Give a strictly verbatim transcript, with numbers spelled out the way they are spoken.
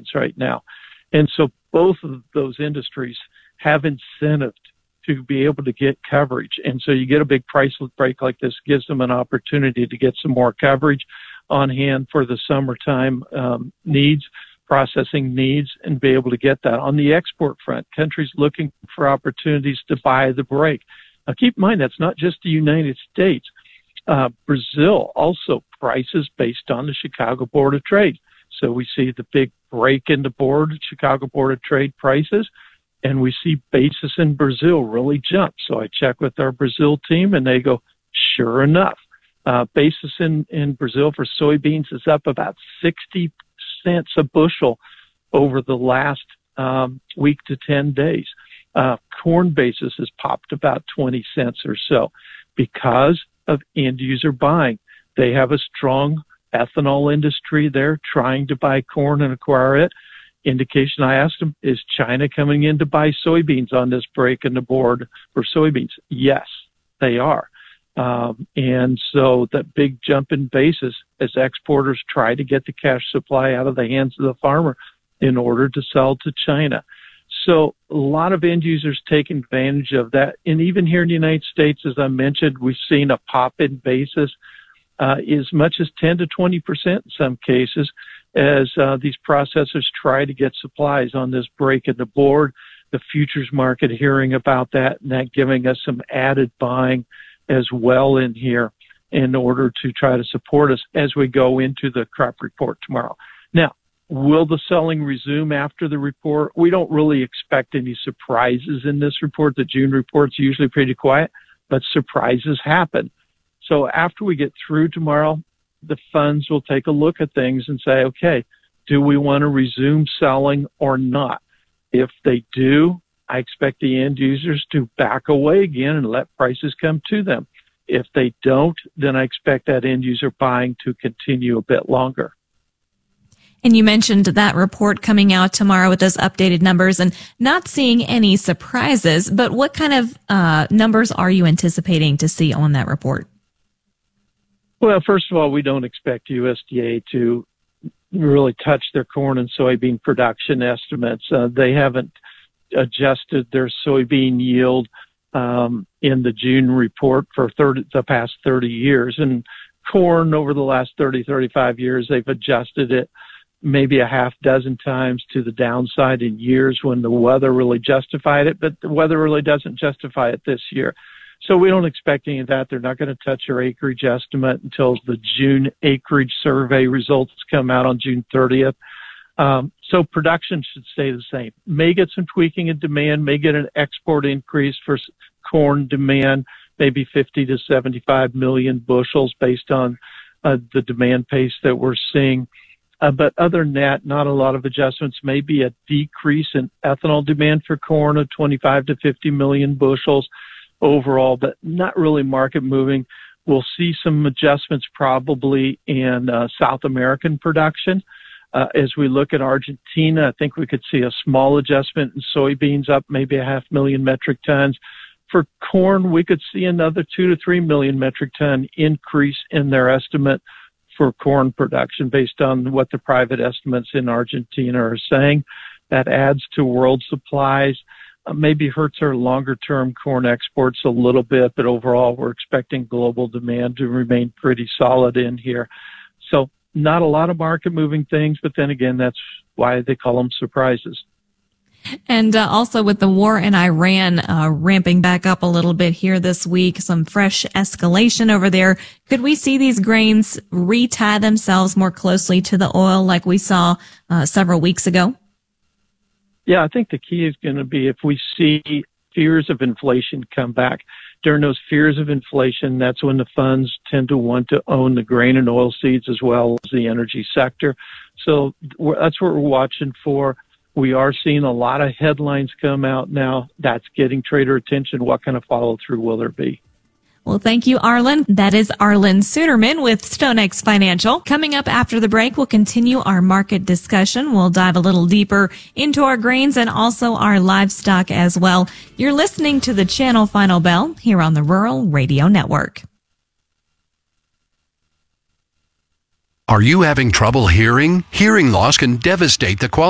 soybeans right now. And so both of those industries have incentive to be able to get coverage. And so you get a big price break like this, gives them an opportunity to get some more coverage on hand for the summertime um, needs, processing needs, and be able to get that. On the export front, countries looking for opportunities to buy the break. Now keep in mind, that's not just the United States. Uh, Brazil also prices based on the Chicago Board of Trade. So we see the big break in the board, Chicago Board of Trade prices, and we see basis in Brazil really jump. So I check with our Brazil team, and they go, sure enough, uh, basis in, in Brazil for soybeans is up about sixty cents a bushel over the last um, week to ten days. Uh, corn basis has popped about twenty cents or so because of end user buying. They have a strong ethanol industry there trying to buy corn and acquire it. Indication I asked them, is China coming in to buy soybeans on this break in the board for soybeans? Yes, they are. Um, and so that big jump in basis as exporters try to get the cash supply out of the hands of the farmer in order to sell to China. So a lot of end users take advantage of that. And even here in the United States, as I mentioned, we've seen a pop in basis uh, as much as ten to twenty percent in some cases as uh, these processors try to get supplies on this break in the board. The futures market hearing about that and that giving us some added buying as well in here in order to try to support us as we go into the crop report tomorrow. Now, will the selling resume after the report? We don't really expect any surprises in this report. The June report's usually pretty quiet, but surprises happen. So after we get through tomorrow, the funds will take a look at things and say, okay, do we want to resume selling or not? If they do, I expect the end users to back away again and let prices come to them. If they don't, then I expect that end user buying to continue a bit longer. And you mentioned that report coming out tomorrow with those updated numbers and not seeing any surprises, but what kind of uh, numbers are you anticipating to see on that report? Well, first of all, we don't expect U S D A to really touch their corn and soybean production estimates. Uh, they haven't adjusted their soybean yield um, in the June report for thirty, the past thirty years. And corn over the last thirty, thirty-five years, they've adjusted it maybe a half dozen times to the downside in years when the weather really justified it, but the weather really doesn't justify it this year. So we don't expect any of that. They're not going to touch our acreage estimate until the June acreage survey results come out on June thirtieth. Um, so production should stay the same. May get some tweaking in demand, may get an export increase for corn demand, maybe fifty to seventy-five million bushels based on uh, the demand pace that we're seeing. Uh, but other than that, not a lot of adjustments. Maybe a decrease in ethanol demand for corn of twenty-five to fifty million bushels overall, but not really market moving. We'll see some adjustments probably in uh, South American production. Uh, as we look at Argentina, I think we could see a small adjustment in soybeans up maybe a half million metric tons. For corn, we could see another two to three million metric ton increase in their estimate for corn production based on what the private estimates in Argentina are saying. That adds to world supplies. Uh, maybe hurts our longer-term corn exports a little bit, but overall we're expecting global demand to remain pretty solid in here. So not a lot of market-moving things, but then again, that's why they call them surprises. And uh, also with the war in Iran uh, ramping back up a little bit here this week, some fresh escalation over there, could we see these grains retie themselves more closely to the oil like we saw uh, several weeks ago? Yeah, I think the key is going to be if we see fears of inflation come back. During those fears of inflation, that's when the funds tend to want to own the grain and oil seeds as well as the energy sector. So that's what we're watching for. We are seeing a lot of headlines come out now. That's getting trader attention. What kind of follow through will there be? Well, thank you, Arlen. That is Arlen Suderman with StoneX Financial. Coming up after the break, we'll continue our market discussion. We'll dive a little deeper into our grains and also our livestock as well. You're listening to the Channel Final Bell here on the Rural Radio Network. Are you having trouble hearing? Hearing loss can devastate the quality